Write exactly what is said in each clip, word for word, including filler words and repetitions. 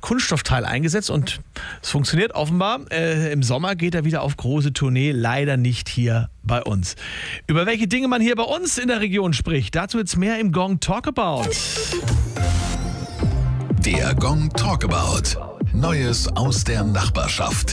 Kunststoffteil eingesetzt und es funktioniert offenbar. Äh, Im Sommer geht er wieder auf große Tournee, leider nicht hier bei uns. Über welche Dinge man hier bei uns in der Region spricht, dazu jetzt mehr im Gong Talk About. Der Gong Talk About. Neues aus der Nachbarschaft.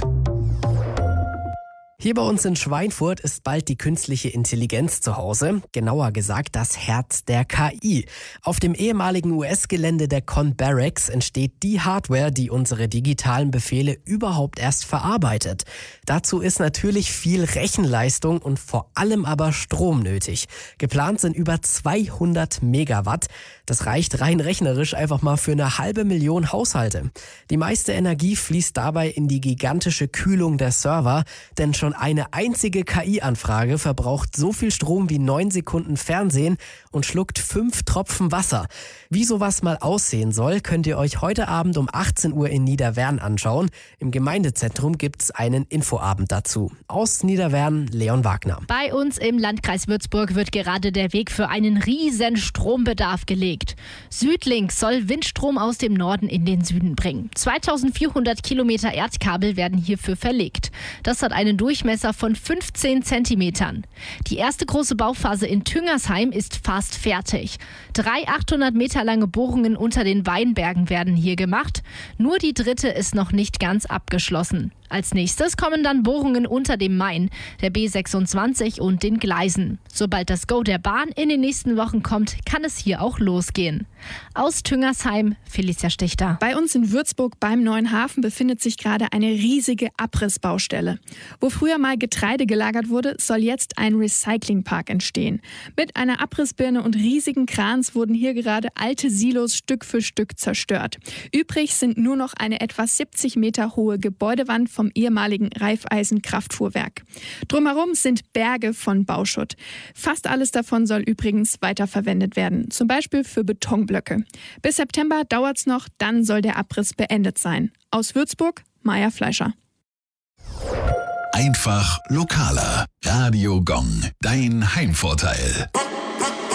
Hier bei uns in Schweinfurt ist bald die künstliche Intelligenz zu Hause, genauer gesagt das Herz der K I. Auf dem ehemaligen U S-Gelände der Con Barracks entsteht die Hardware, die unsere digitalen Befehle überhaupt erst verarbeitet. Dazu ist natürlich viel Rechenleistung und vor allem aber Strom nötig. Geplant sind über zweihundert Megawatt. Das reicht rein rechnerisch einfach mal für eine halbe Million Haushalte. Die meiste Energie fließt dabei in die gigantische Kühlung der Server, denn schon eine einzige K I-Anfrage verbraucht so viel Strom wie neun Sekunden Fernsehen und schluckt fünf Tropfen Wasser. Wie sowas mal aussehen soll, könnt ihr euch heute Abend um achtzehn Uhr in Niederwern anschauen. Im Gemeindezentrum gibt's einen Infoabend dazu. Aus Niederwern, Leon Wagner. Bei uns im Landkreis Würzburg wird gerade der Weg für einen riesen Strombedarf gelegt. Südlink soll Windstrom aus dem Norden in den Süden bringen. zweitausendvierhundert Kilometer Erdkabel werden hierfür verlegt. Das hat einen Durchmesser von fünfzehn Zentimetern. Die erste große Bauphase in Tüngersheim ist fast fertig. Drei achthundert Meter lange Bohrungen unter den Weinbergen werden hier gemacht. Nur die dritte ist noch nicht ganz abgeschlossen. Als nächstes kommen dann Bohrungen unter dem Main, der B sechsundzwanzig und den Gleisen. Sobald das Go der Bahn in den nächsten Wochen kommt, kann es hier auch losgehen. Aus Tüngersheim, Felicia Stichter. Bei uns in Würzburg beim Neuen Hafen befindet sich gerade eine riesige Abrissbaustelle. Wo früher mal Getreide gelagert wurde, soll jetzt ein Recyclingpark entstehen. Mit einer Abrissbirne und riesigen Krans wurden hier gerade alte Silos Stück für Stück zerstört. Übrig sind nur noch eine etwa siebzig Meter hohe Gebäudewand vom ehemaligen Raiffeisen-Kraftfuhrwerk. Drumherum sind Berge von Bauschutt. Fast alles davon soll übrigens weiterverwendet werden, zum Beispiel für Betonblöcke. Bis September dauert's noch, dann soll der Abriss beendet sein. Aus Würzburg, Maja Fleischer. Einfach lokaler. Radio Gong, dein Heimvorteil.